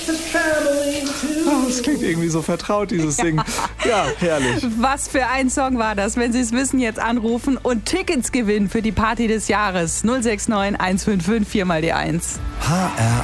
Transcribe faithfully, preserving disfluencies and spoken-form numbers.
Oh, das klingt irgendwie so vertraut, dieses Singen. Ja, herrlich. Was für ein Song war das? Wenn Sie es wissen, jetzt anrufen und Tickets gewinnen für die Party des Jahres. null sechs neun eins fünf fünf vier mal die eins. H R